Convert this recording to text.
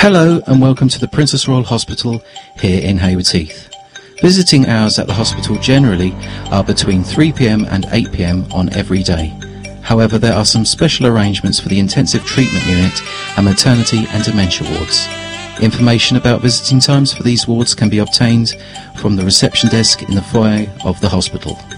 Hello and welcome to the Princess Royal Hospital here in Haywards Heath. Visiting hours at the hospital generally are between 3 p.m. and 8 p.m. on every day. However, there are some special arrangements for the intensive treatment unit and maternity and dementia wards. Information about visiting times for these wards can be obtained from the reception desk in the foyer of the hospital.